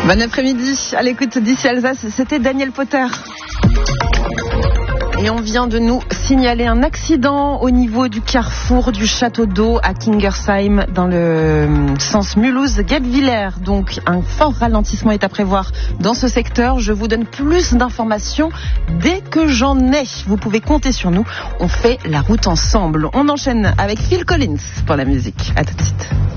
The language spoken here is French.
Bon après-midi, à l'écoute d'ici Alsace, c'était Daniel Potter. Et on vient de nous signaler un accident au niveau du carrefour du Château d'Eau à Kingersheim dans le sens Mulhouse-Guebwiller. Donc un fort ralentissement est à prévoir dans ce secteur. Je vous donne plus d'informations dès que j'en ai. Vous pouvez compter sur nous. On fait la route ensemble. On enchaîne avec Phil Collins pour la musique. À tout de suite.